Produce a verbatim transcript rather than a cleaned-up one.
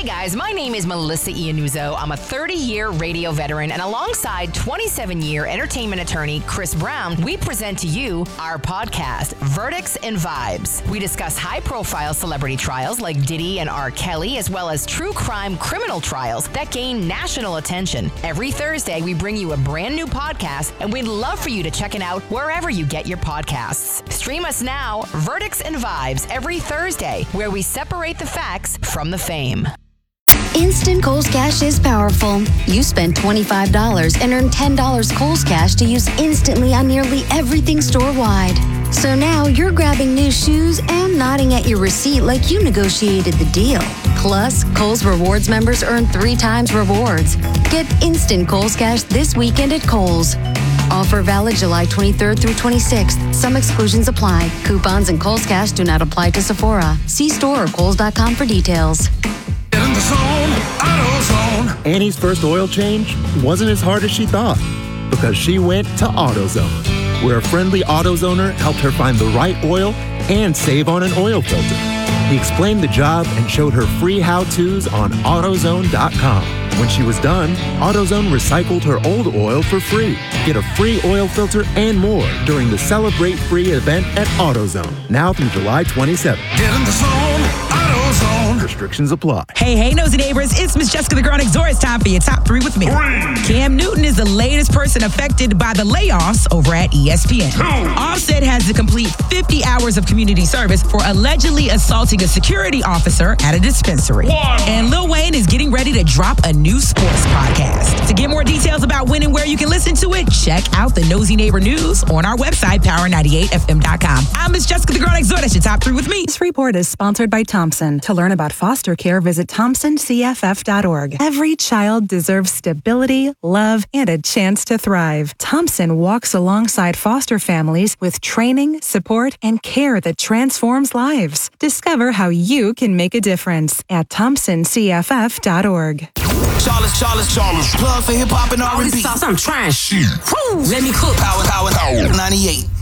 guys, my name is Melissa Iannuzzo. I'm a thirty-year radio veteran, and alongside twenty-seven-year entertainment attorney Chris Brown, we present to you our podcast, Verdicts and Vibes. We discuss high-profile celebrity trials like Diddy and R. Kelly, as well as true crime criminal trials that gain national attention. Every Thursday, we bring you a brand new podcast, and we'd love for you to check it out wherever you get your podcasts. Stream us now, Verdicts and Vibes, every Thursday, where we separate the facts from the fame. Instant Kohl's Cash is powerful. You spend twenty-five dollars and earn ten dollars Kohl's Cash to use instantly on nearly everything store-wide. So now you're grabbing new shoes and nodding at your receipt like you negotiated the deal. Plus, Kohl's Rewards members earn three times rewards. Get instant Kohl's Cash this weekend at Kohl's. Offer valid July twenty-third through twenty-sixth. Some exclusions apply. Coupons and Kohl's Cash do not apply to Sephora. See store or Kohl's dot com for details. In the zone, AutoZone. Annie's first oil change wasn't as hard as she thought because she went to AutoZone, where a friendly AutoZoner helped her find the right oil and save on an oil filter. He explained the job and showed her free how-tos on AutoZone dot com. When she was done, AutoZone recycled her old oil for free. Get a free oil filter and more during the Celebrate Free event at AutoZone, now through July twenty-seventh. Get in the zone, AutoZone. Restrictions apply. Hey, hey, nosy neighbors, it's Miss Jessica the Girl Next Door. It's time for your top three with me. Three. Cam Newton is the latest person affected by the layoffs over at E S P N. Two. Offset has to complete fifty hours of community service for allegedly assaulting a security officer at a dispensary. One. And Lil Wayne is getting ready to drop a new sports podcast. To get more details about when and where you can listen to it, check out the Nosy Neighbor News on our website, power ninety-eight f m dot com. I'm Miss Jessica the Girl Next Door. That's your top three with me. This report is sponsored by Thompson. To learn about foster care, visit thompson c f f dot org. Every child deserves stability, love, and a chance to thrive. Thompson walks alongside foster families with training, support, and care that transforms lives. Discover how you can make a difference at thompson c f f dot org. Charles, Charles, Charles. Plug for hip hop and R and B. I'm trying shit. Let me cook. Power, power, power. ninety-eight.